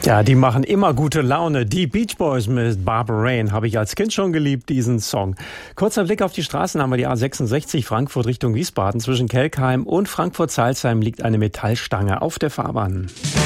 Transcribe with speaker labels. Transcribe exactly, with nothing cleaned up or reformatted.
Speaker 1: Ja, die machen immer gute Laune. Die Beach Boys mit Barbara Rain habe ich als Kind schon geliebt, diesen Song. Kurzer Blick auf die Straßen haben wir die A sechsundsechzig Frankfurt Richtung Wiesbaden. Zwischen Kelkheim und Frankfurt-Salzheim liegt eine Metallstange auf der Fahrbahn.